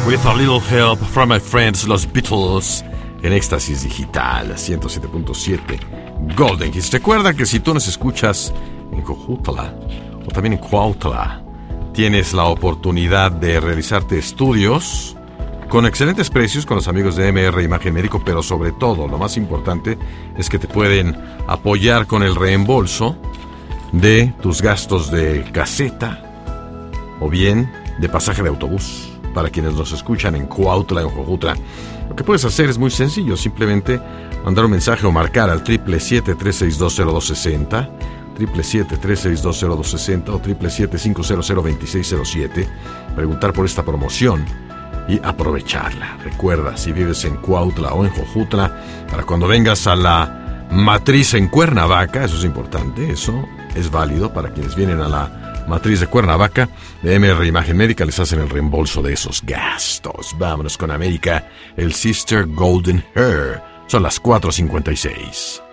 With a little help from my friends, los Beatles, en Éxtasis Digital 107.7 Golden Hits. Recuerda que si tú nos escuchas en Jojutla o también en Cuautla, tienes la oportunidad de realizarte estudios con excelentes precios con los amigos de MR Imagen Médico, pero sobre todo, lo más importante es que te pueden apoyar con el reembolso de tus gastos de caseta o bien de pasaje de autobús. Para quienes nos escuchan en Cuautla, en Jojutla, lo que puedes hacer es muy sencillo, simplemente mandar un mensaje o marcar al 777-362-0260, 777-362-0260 o 777-500-2607, preguntar por esta promoción y aprovecharla. Recuerda, si vives en Cuautla o en Jojutla, para cuando vengas a la matriz en Cuernavaca, eso es importante, eso es válido para quienes vienen a la matriz de Cuernavaca, de MR Imagen Médica les hacen el reembolso de esos gastos. Vámonos con América, el Sister Golden Hair. Son las 4:56.